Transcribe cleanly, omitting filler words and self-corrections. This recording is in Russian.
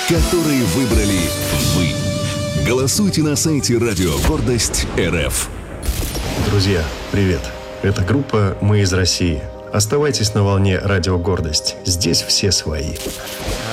который выбрали вы. Голосуйте на сайте Радио Гордость РФ. Друзья, привет. Это группа «Мы из России». Оставайтесь на волне Радио Гордость. Здесь все свои.